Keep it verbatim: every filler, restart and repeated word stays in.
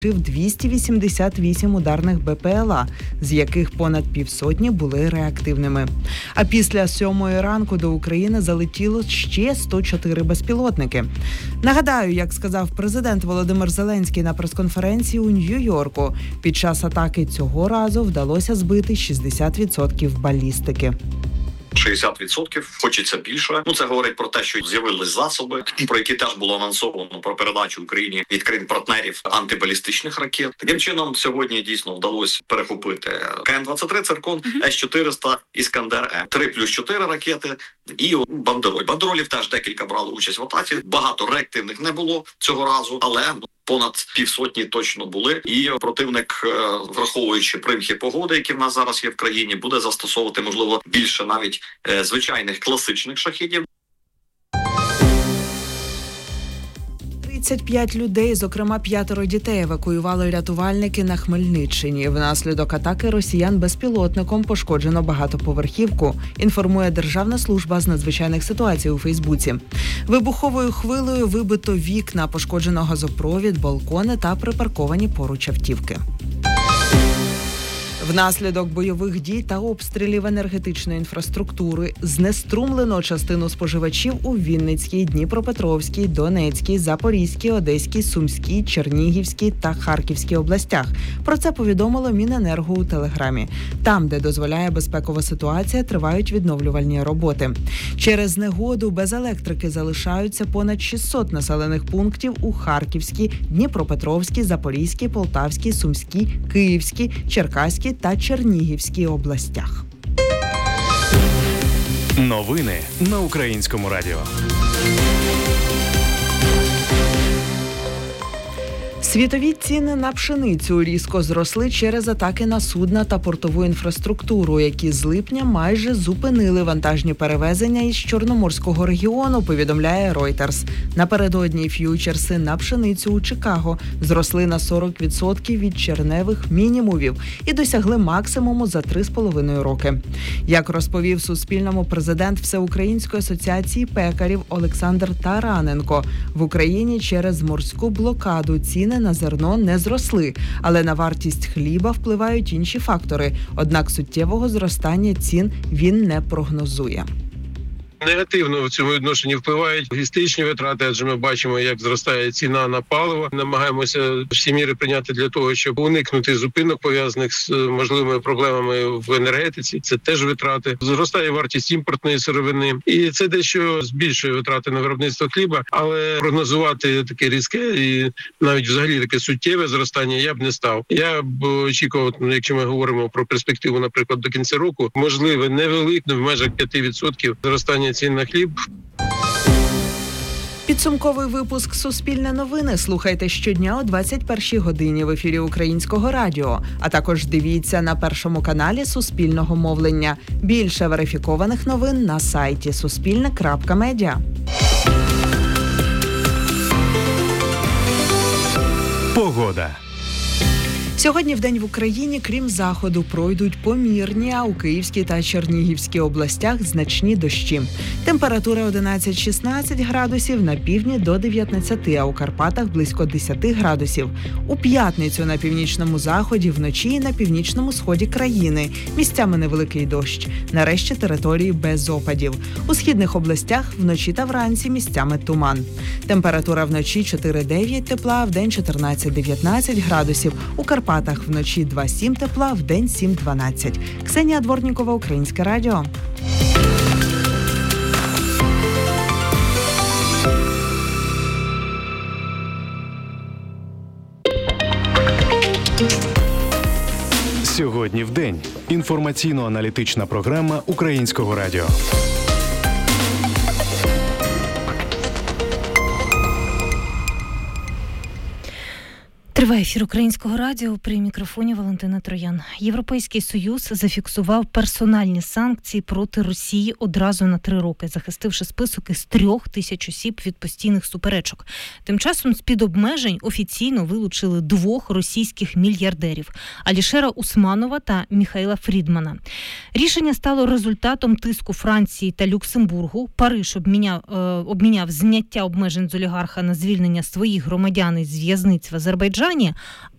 двісті вісімдесят вісім ударних Бе Пе Ел А, з яких понад півсотні були реактивними. А після сьомої ранку до України залетіло ще сто чотири безпілотники. Нагадаю, як сказав президент Володимир Зеленський на прес-конференції у Нью-Йорку, під час атаки цього разу вдалося збити шістдесят відсотків балістики. шістдесят відсотків, хочеться більше. Ну, це говорить про те, що з'явились засоби, про які теж було анонсовано про передачу Україні від країн-партнерів антибалістичних ракет. Таким чином, сьогодні дійсно вдалося перехопити Ка Ем двадцять три «Циркон», Ес чотириста, Іскандер-М, три плюс чотири ракети і бандероль. Бандеролів теж декілька брали участь в атаці. Багато реактивних не було цього разу, але понад півсотні точно були. І противник, враховуючи примхи погоди, які в нас зараз є в країні, буде застосовувати, можливо, більше навіть звичайних класичних шахедів. тридцять п'ять людей, зокрема п'ятеро дітей, евакуювали рятувальники на Хмельниччині. Внаслідок атаки росіян безпілотником пошкоджено багатоповерхівку, інформує Державна служба з надзвичайних ситуацій у Фейсбуці. Вибуховою хвилею вибито вікна, пошкоджено газопровід, балкони та припарковані поруч автівки. Внаслідок бойових дій та обстрілів енергетичної інфраструктури знеструмлено частину споживачів у Вінницькій, Дніпропетровській, Донецькій, Запорізькій, Одеській, Сумській, Чернігівській та Харківській областях. Про це повідомило Міненерго у Телеграмі. Там, де дозволяє безпекова ситуація, тривають відновлювальні роботи. Через негоду без електрики залишаються понад шістсот населених пунктів у Харківській, Дніпропетровській, Запорізькій, Полтавській, Сумській, Київській, Черкаській та Чернігівській областях. Новини на Українському радіо. Світові ціни на пшеницю різко зросли через атаки на судна та портову інфраструктуру, які з липня майже зупинили вантажні перевезення із Чорноморського регіону, повідомляє Reuters. Напередодні ф'ючерси на пшеницю у Чикаго зросли на сорок відсотків від червневих мінімумів і досягли максимуму за три з половиною роки. Як розповів Суспільному президент Всеукраїнської асоціації пекарів Олександр Тараненко, в Україні через морську блокаду ціни на зерно не зросли, але на вартість хліба впливають інші фактори. Однак суттєвого зростання цін він не прогнозує. Негативно в цьому відношенні впливають логістичні витрати, адже ми бачимо, як зростає ціна на паливо. Намагаємося всі міри прийняти для того, щоб уникнути зупинок, пов'язаних з можливими проблемами в енергетиці. Це теж витрати. Зростає вартість імпортної сировини. І це дещо збільшує витрати на виробництво хліба. Але прогнозувати таке різке і навіть взагалі таке суттєве зростання я б не став. Я б очікував, якщо ми говоримо про перспективу, наприклад, до кінця року, можливе невелике, в межах п'ять відсотків зростання цін на хліб. Підсумковий випуск «Суспільне новини» слухайте щодня о двадцять першій годині в ефірі Українського радіо, а також дивіться на Першому каналі Суспільного мовлення. Більше верифікованих новин на сайті суспільне крапка медіа. Погода. Сьогодні вдень в Україні, крім заходу, пройдуть помірні, а у Київській та Чернігівській областях значні дощі. Температура одинадцять-шістнадцять градусів, на півдні до дев'ятнадцяти, а у Карпатах близько десяти градусів. У п'ятницю на північному заході, вночі і на північному сході країни. Місцями невеликий дощ. Нарешті території без опадів. У східних областях вночі та вранці місцями туман. Температура вночі чотири-дев'ять тепла, вдень чотирнадцять-дев'ятнадцять градусів. У Карпатах Карпатах вночі два-сім тепла, вдень сім-дванадцять. Ксенія Дворнікова, Українське радіо. Сьогодні вдень. Інформаційно-аналітична програма Українського радіо. Триває ефір Українського радіо, при мікрофоні Валентина Троян. Європейський Союз зафіксував персональні санкції проти Росії одразу на три роки, захистивши список із трьох тисяч осіб від постійних суперечок. Тим часом з-під обмежень офіційно вилучили двох російських мільярдерів – Алішера Усманова та Міхаїла Фрідмана. Рішення стало результатом тиску Франції та Люксембургу. Париж обміняв, е, обміняв зняття обмежень з олігарха на звільнення своїх громадян із в'язниць в Азербайджані. Казахстані,